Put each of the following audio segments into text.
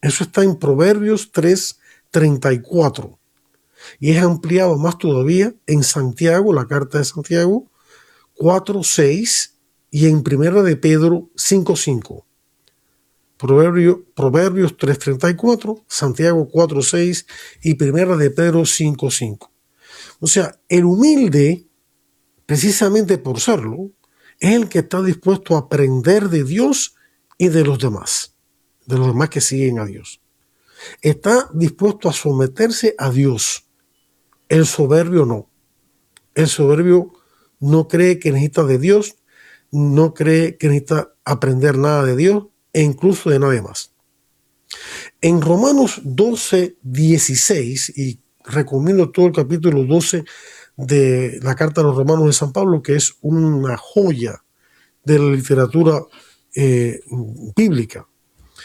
Eso está en Proverbios 3:34. Y es ampliado más todavía en Santiago, la carta de Santiago 4:6 y en Primera de Pedro 5:5. Proverbios 3:34, Santiago 4:6 y Primera de Pedro 5:5. O sea, el humilde, precisamente por serlo, es el que está dispuesto a aprender de Dios y de los demás que siguen a Dios. Está dispuesto a someterse a Dios. El soberbio no. El soberbio no cree que necesita de Dios, no cree que necesita aprender nada de Dios e incluso de nadie más. En Romanos 12:16, y recomiendo todo el capítulo 12 de la carta de los Romanos de San Pablo, que es una joya de la literatura bíblica.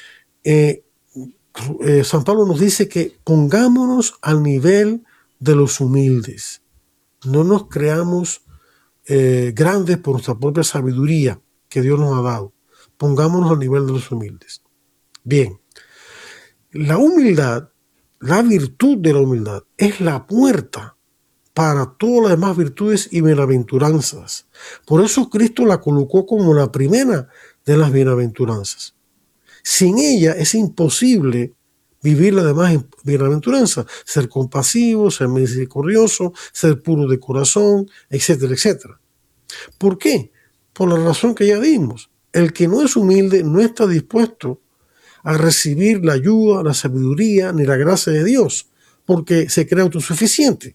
San Pablo nos dice que pongámonos al nivel de los humildes. No nos creamos grandes por nuestra propia sabiduría que Dios nos ha dado. Pongámonos al nivel de los humildes. Bien, la humildad, la virtud de la humildad, es la puerta para todas las demás virtudes y bienaventuranzas. Por eso Cristo la colocó como la primera de las bienaventuranzas. Sin ella es imposible vivir las demás bienaventuranzas, ser compasivo, ser misericordioso, ser puro de corazón, etcétera, etcétera. ¿Por qué? Por la razón que ya dimos. El que no es humilde no está dispuesto a recibir la ayuda, la sabiduría ni la gracia de Dios, porque se cree autosuficiente.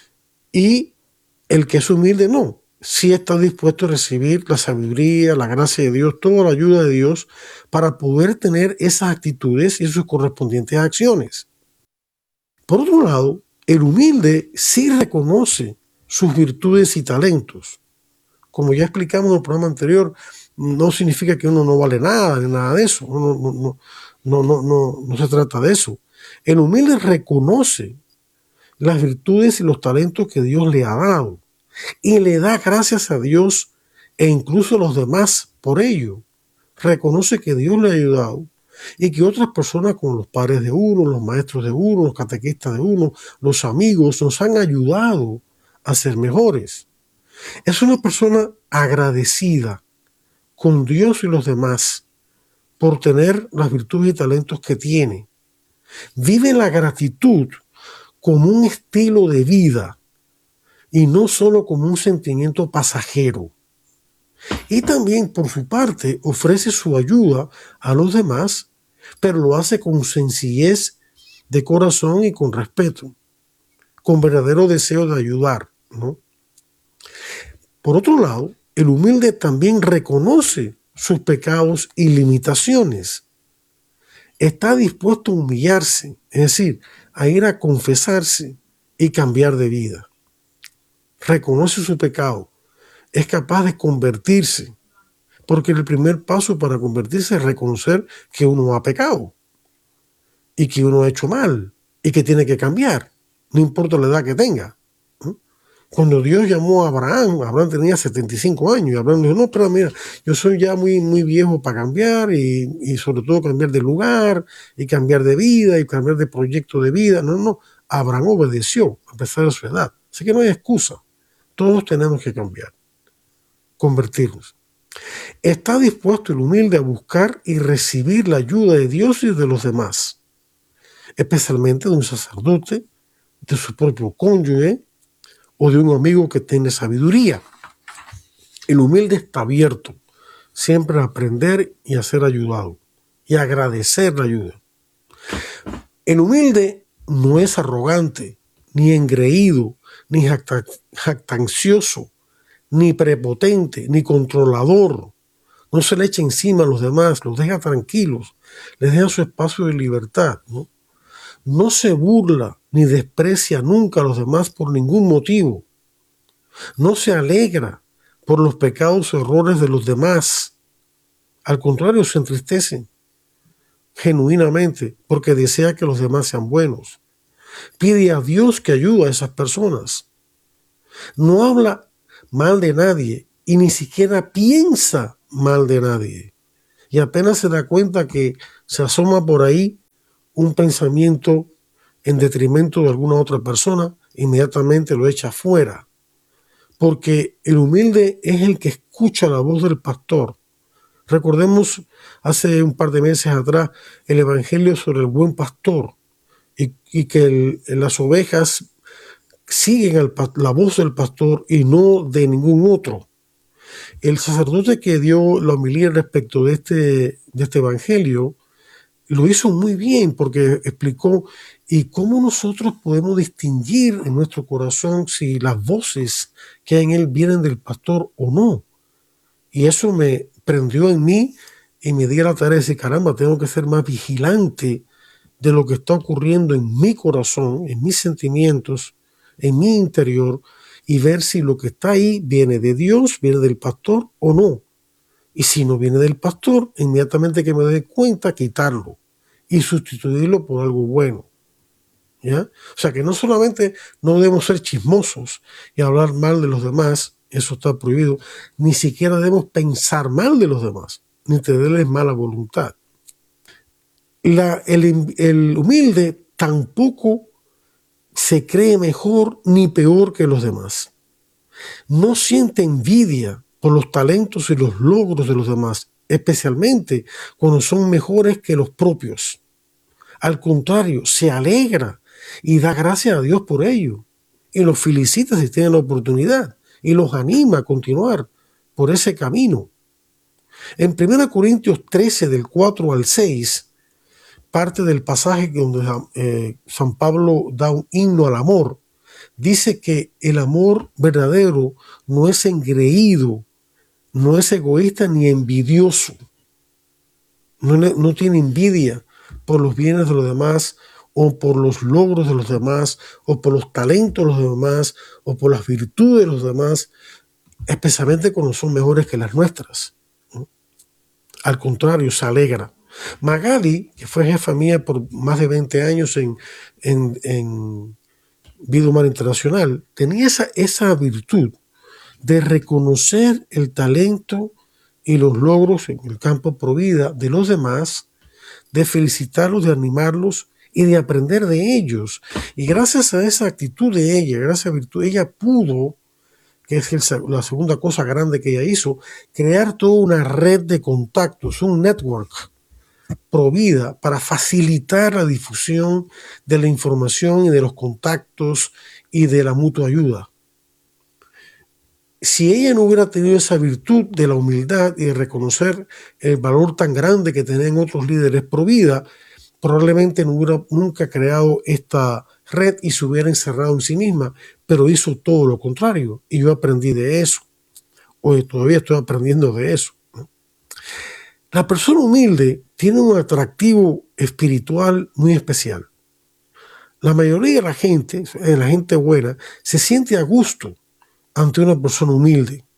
Y el que es humilde no. Sí está dispuesto a recibir la sabiduría, la gracia de Dios, toda la ayuda de Dios para poder tener esas actitudes y sus correspondientes acciones. Por otro lado, el humilde sí reconoce sus virtudes y talentos. Como ya explicamos en el programa anterior, no significa que uno no vale nada, ni nada de eso. No se trata de eso. El humilde reconoce las virtudes y los talentos que Dios le ha dado y le da gracias a Dios e incluso a los demás por ello. Reconoce que Dios le ha ayudado y que otras personas como los padres de uno, los maestros de uno, los catequistas de uno, los amigos nos han ayudado a ser mejores. Es una persona agradecida con Dios y los demás por tener las virtudes y talentos que tiene. Vive la gratitud como un estilo de vida y no solo como un sentimiento pasajero. Y también, por su parte, ofrece su ayuda a los demás, pero lo hace con sencillez de corazón y con respeto, con verdadero deseo de ayudar, ¿no? Por otro lado, el humilde también reconoce sus pecados y limitaciones. Está dispuesto a humillarse, es decir, a ir a confesarse y cambiar de vida. Reconoce su pecado, es capaz de convertirse, porque el primer paso para convertirse es reconocer que uno ha pecado y que uno ha hecho mal y que tiene que cambiar, no importa la edad que tenga. Cuando Dios llamó a Abraham tenía 75 años y Abraham dijo, no, pero mira, yo soy ya muy viejo para cambiar y sobre todo cambiar de lugar y cambiar de vida y cambiar de proyecto de vida. No, Abraham obedeció a pesar de su edad. Así que no hay excusa. Todos tenemos que cambiar, convertirnos. Está dispuesto el humilde a buscar y recibir la ayuda de Dios y de los demás, especialmente de un sacerdote, de su propio cónyuge o de un amigo que tiene sabiduría. El humilde está abierto siempre a aprender y a ser ayudado y a agradecer la ayuda. El humilde no es arrogante, ni engreído, ni jactancioso, ni prepotente, ni controlador. No se le echa encima a los demás, los deja tranquilos, les deja su espacio de libertad, ¿no? No se burla ni desprecia nunca a los demás por ningún motivo. No se alegra por los pecados o errores de los demás. Al contrario, se entristece genuinamente porque desea que los demás sean buenos. Pide a Dios que ayude a esas personas. No habla mal de nadie y ni siquiera piensa mal de nadie. Y apenas se da cuenta que se asoma por ahí un pensamiento en detrimento de alguna otra persona, inmediatamente lo echa fuera. Porque el humilde es el que escucha la voz del pastor. Recordemos hace un par de meses atrás el evangelio sobre el buen pastor y que las ovejas siguen la voz del pastor y no de ningún otro. El sacerdote que dio la homilía respecto de este evangelio lo hizo muy bien porque explicó y cómo nosotros podemos distinguir en nuestro corazón si las voces que hay en él vienen del pastor o no. Y eso me prendió en mí y me di la tarea de decir, caramba, tengo que ser más vigilante de lo que está ocurriendo en mi corazón, en mis sentimientos, en mi interior, y ver si lo que está ahí viene de Dios, viene del pastor o no. Y si no viene del pastor, inmediatamente que me dé cuenta, quitarlo y sustituirlo por algo bueno. ¿Ya? O sea que no solamente no debemos ser chismosos y hablar mal de los demás, eso está prohibido, ni siquiera debemos pensar mal de los demás, ni tenerles mala voluntad. El humilde tampoco se cree mejor ni peor que los demás. No siente envidia por los talentos y los logros de los demás, especialmente cuando son mejores que los propios. Al contrario, se alegra y da gracias a Dios por ello. Y los felicita si tienen la oportunidad y los anima a continuar por ese camino. En 1 Corintios 13, del 4 al 6, parte del pasaje donde San Pablo da un himno al amor, dice que el amor verdadero no es engreído, no es egoísta ni envidioso. No tiene envidia por los bienes de los demás o por los logros de los demás o por los talentos de los demás o por las virtudes de los demás, especialmente cuando son mejores que las nuestras. Al contrario, se alegra. Magali, que fue jefa mía por más de 20 años en Vida Humana Internacional, tenía esa virtud de reconocer el talento y los logros en el campo pro vida de los demás, de felicitarlos, de animarlos y de aprender de ellos. Y gracias a esa actitud de ella, gracias a virtud, ella pudo, que es la segunda cosa grande que ella hizo, crear toda una red de contactos, un network pro vida para facilitar la difusión de la información y de los contactos y de la mutua ayuda. Si ella no hubiera tenido esa virtud de la humildad y de reconocer el valor tan grande que tenían otros líderes pro vida, probablemente no hubiera nunca creado esta red y se hubiera encerrado en sí misma, pero hizo todo lo contrario. Y yo aprendí de eso. Hoy todavía estoy aprendiendo de eso. La persona humilde tiene un atractivo espiritual muy especial. La mayoría de la gente buena, se siente a gusto ante una persona humilde.